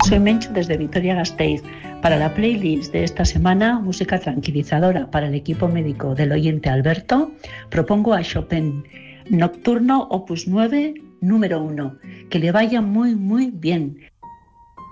Soy Menchu desde Vitoria-Gasteiz. Para la playlist de esta semana, música tranquilizadora para el equipo médico del oyente Alberto, propongo a Chopin, Nocturno Opus 9, número 1. Que le vaya muy, muy bien.